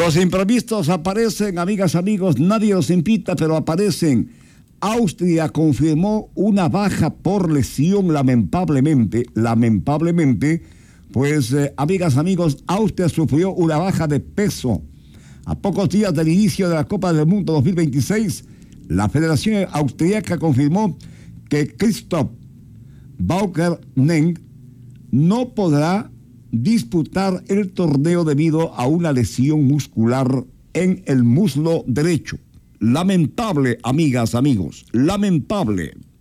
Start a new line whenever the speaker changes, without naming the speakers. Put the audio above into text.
Los imprevistos aparecen, amigas, amigos, nadie los invita, pero aparecen. Austria confirmó una baja por lesión, lamentablemente, pues, amigas, amigos, Austria sufrió una baja de peso. A pocos días del inicio de la Copa del Mundo 2026, la Federación Austríaca confirmó que Christoph Baumgartner no podrá disputar el torneo debido a una lesión muscular en el muslo derecho. Lamentable, amigas, amigos, lamentable.